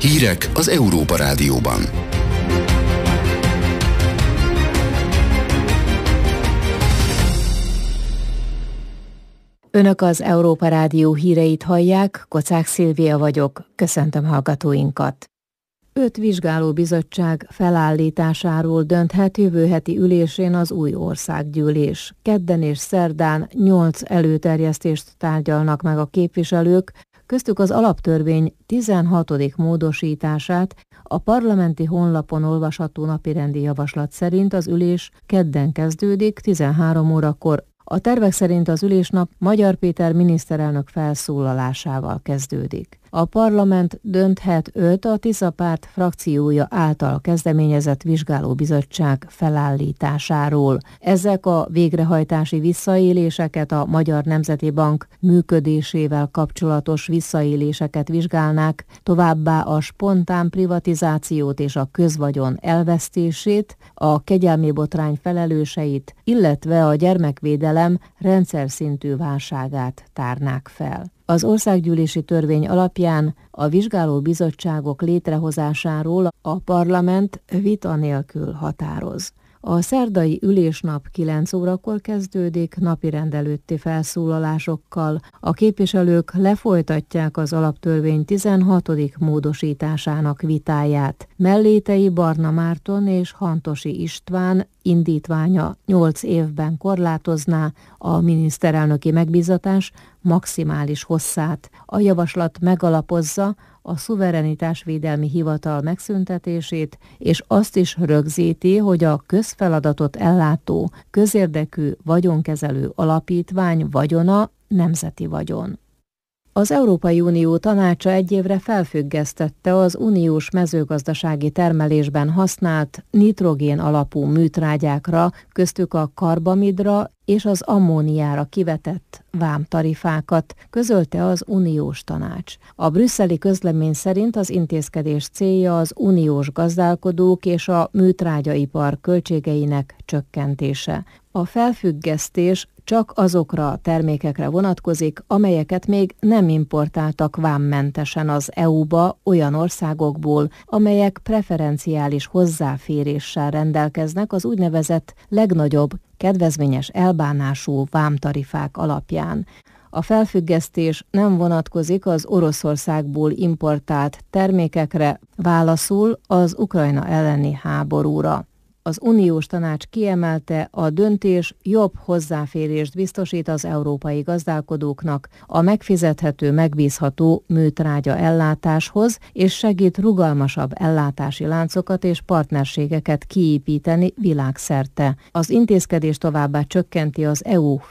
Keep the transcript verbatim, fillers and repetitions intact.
Hírek az Európa Rádióban. Önök az Európa Rádió híreit hallják, Kocák Szilvia vagyok, köszöntöm hallgatóinkat. Öt vizsgálóbizottság felállításáról dönthet jövő heti ülésén az új országgyűlés. Kedden és szerdán nyolc előterjesztést tárgyalnak meg a képviselők, köztük az alaptörvény tizenhatodik módosítását. A parlamenti honlapon olvasható napirendi javaslat szerint az ülés kedden kezdődik, tizenhárom órakor. A tervek szerint az ülésnap Magyar Péter miniszterelnök felszólalásával kezdődik. A parlament dönthet öt a Tisza Párt frakciója által kezdeményezett vizsgálóbizottság felállításáról. Ezek a végrehajtási visszaéléseket, a Magyar Nemzeti Bank működésével kapcsolatos visszaéléseket vizsgálnák, továbbá a spontán privatizációt és a közvagyon elvesztését, a kegyelmi botrány felelőseit, illetve a gyermekvédelem rendszer szintű válságát tárnák fel. Az országgyűlési törvény alapján a vizsgálóbizottságok létrehozásáról a parlament vita nélkül határoz. A szerdai ülésnap kilenc órakor kezdődik napirend előtti felszólalásokkal. A képviselők lefolytatják az alaptörvény tizenhatodik módosításának vitáját. Mellétei Barna Márton és Hantosi István indítványa nyolc évben korlátozná a miniszterelnöki megbízatás maximális hosszát. A javaslat megalapozza a szuverenitásvédelmi hivatal megszüntetését, és azt is rögzíti, hogy a közfeladatot ellátó, közérdekű vagyonkezelő alapítvány vagyona nemzeti vagyon. Az Európai Unió tanácsa egy évre felfüggesztette az uniós mezőgazdasági termelésben használt nitrogén alapú műtrágyákra, köztük a karbamidra és az ammóniára kivetett vámtarifákat, közölte az uniós tanács. A brüsszeli közlemény szerint az intézkedés célja az uniós gazdálkodók és a műtrágyaipar költségeinek csökkentése. A felfüggesztés csak azokra a termékekre vonatkozik, amelyeket még nem importáltak vámmentesen az é u-ba olyan országokból, amelyek preferenciális hozzáféréssel rendelkeznek az úgynevezett legnagyobb kedvezményes elbánású vámtarifák alapján. A felfüggesztés nem vonatkozik az Oroszországból importált termékekre, válaszul az Ukrajna elleni háborúra. Az uniós tanács kiemelte, a döntés jobb hozzáférést biztosít az európai gazdálkodóknak a megfizethető, megbízható műtrágya ellátáshoz, és segít rugalmasabb ellátási láncokat és partnerségeket kiépíteni világszerte. Az intézkedés továbbá csökkenti az é u